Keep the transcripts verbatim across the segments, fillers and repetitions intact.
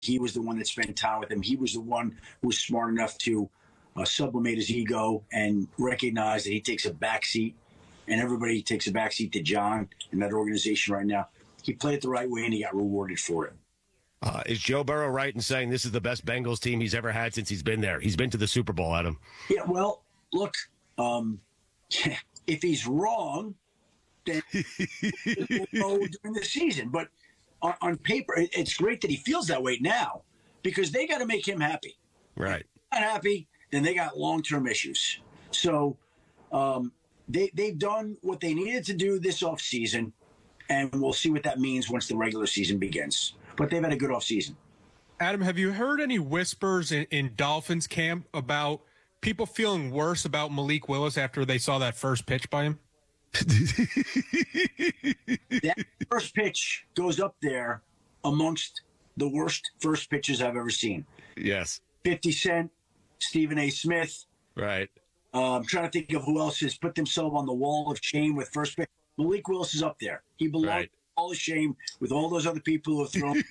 He was the one that spent time with him. He was the one who was smart enough to uh, sublimate his ego and recognize that he takes a backseat, and everybody takes a backseat to John in that organization right now. He played it the right way, and he got rewarded for it. Uh, is Joe Burrow right in saying this is the best Bengals team he's ever had since he's been there? He's been to the Super Bowl, Adam. Yeah, well, look, um, if he's wrong, then we'll know during the season. But on, on paper, it, it's great that he feels that way now because they got to make him happy. Right. If he's not happy, then they got long-term issues. So um, they, they've done what they needed to do this offseason, and we'll see what that means once the regular season begins. But they've had a good offseason. Adam, have you heard any whispers in, in Dolphins camp about people feeling worse about Malik Willis after they saw that first pitch by him? That first pitch goes up there amongst the worst first pitches I've ever seen. Yes. fifty Cent, Stephen A. Smith. Right. Uh, I'm trying to think of who else has put themselves on the wall of shame with first pitch. Malik Willis is up there. He belongs right. all of shame with all those other people who have thrown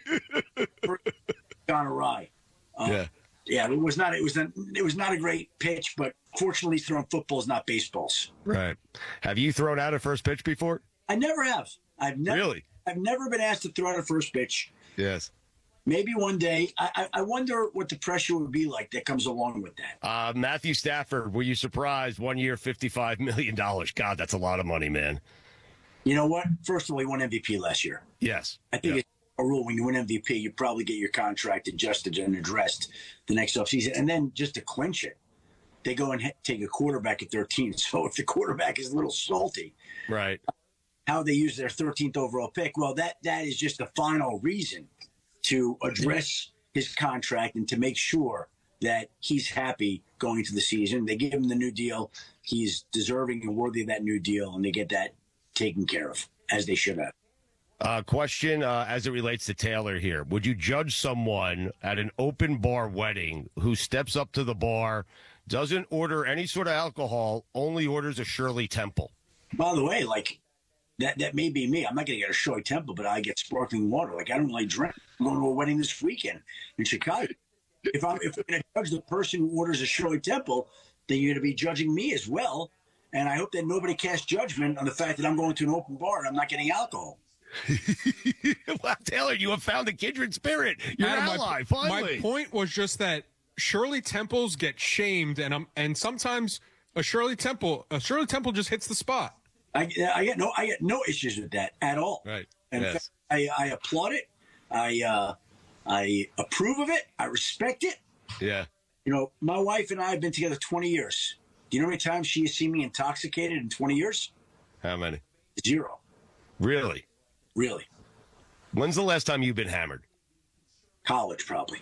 gone awry. Uh, yeah. Yeah, it was not. It was. Not, it was not a great pitch, but fortunately, he's throwing footballs, not baseballs. Right. Have you thrown out a first pitch before? I never have. I've never. Really? I've never been asked to throw out a first pitch. Yes. Maybe one day. I, I, I wonder what the pressure would be like that comes along with that. Uh, Matthew Stafford, were you surprised? One year, fifty-five million dollars. God, that's a lot of money, man. You know what? First of all, he won M V P last year. Yes. I think yeah. it's a rule when you win M V P, you probably get your contract adjusted and addressed the next offseason. And then just to clinch it, they go and take a quarterback at thirteen. So if the quarterback is a little salty, right? How they use their thirteenth overall pick, well, that that is just the final reason to address his contract and to make sure that he's happy going into the season. They give him the new deal. He's deserving and worthy of that new deal, and they get that taken care of, as they should have. Uh, question uh, as it relates to Taylor here. Would you judge someone at an open bar wedding who steps up to the bar, doesn't order any sort of alcohol, only orders a Shirley Temple? By the way, like, that that may be me. I'm not going to get a Shirley Temple, but I get sparkling water. Like, I don't really drink. I'm going to a wedding this weekend in Chicago. If I'm, if I'm going to judge the person who orders a Shirley Temple, then you're going to be judging me as well. And I hope that nobody casts judgment on the fact that I'm going to an open bar and I'm not getting alcohol. Well, Taylor, you have found the kindred spirit. You're Adam, an ally, my, finally. My point was just that Shirley Temples get shamed, and um, and sometimes a Shirley Temple, a Shirley Temple just hits the spot. I, I get no, I get no issues with that at all. Right. And yes. in fact, I, I applaud it. I, uh, I approve of it. I respect it. Yeah. You know, my wife and I have been together twenty years. Do you know how many times she has seen me intoxicated in twenty years? How many? Zero. Really? Really. When's the last time you've been hammered? College, probably.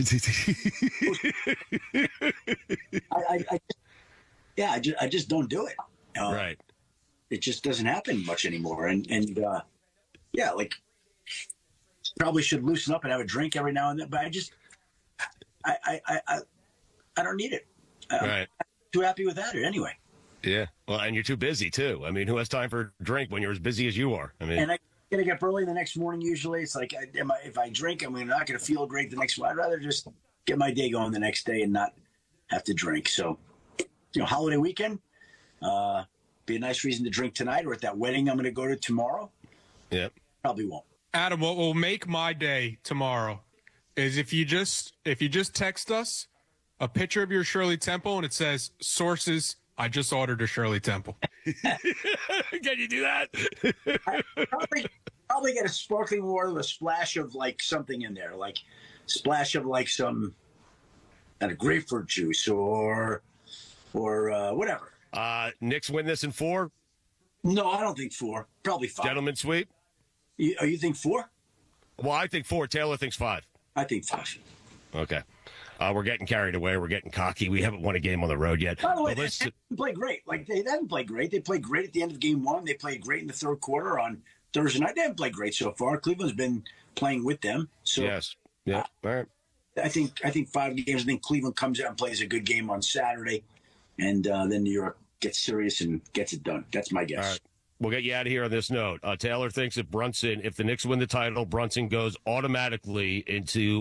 I, I, I, yeah, I just, I just don't do it. Uh, right. It just doesn't happen much anymore. And, and uh, yeah, like, probably should loosen up and have a drink every now and then. But I just, I, I, I, I, I don't need it. I'm right. too happy without it anyway. Yeah. Well, and you're too busy, too. I mean, who has time for a drink when you're as busy as you are? I mean, and I gotta get up early the next morning. Usually, it's like, am I, if I drink, I'm not gonna feel great the next one. I'd rather just get my day going the next day and not have to drink. So, you know, holiday weekend, uh, be a nice reason to drink tonight, or at that wedding I'm gonna go to tomorrow. Yeah, probably won't. Adam, what will make my day tomorrow is if you just if you just text us a picture of your Shirley Temple and it says sources. I just ordered a Shirley Temple. Can you do that? I probably, probably get a sparkling water with a splash of like something in there, like splash of like some kind of grapefruit juice or or uh, whatever. Uh, Knicks win this in four? No, I don't think four. Probably five. Gentlemen sweep? You, oh, you think four? Well, I think four. Taylor thinks five. I think five. Okay. Uh, we're getting carried away. We're getting cocky. We haven't won a game on the road yet. By the way, well, they didn't play great. Like, they didn't play great. They played great at the end of game one. They played great in the third quarter on Thursday night. They haven't played great so far. Cleveland's been playing with them. So yes. Yeah. All right. I think I think five games. I think Cleveland comes out and plays a good game on Saturday, and uh, then New York gets serious and gets it done. That's my guess. All right. We'll get you out of here on this note. Uh, Taylor thinks if Brunson, if the Knicks win the title, Brunson goes automatically into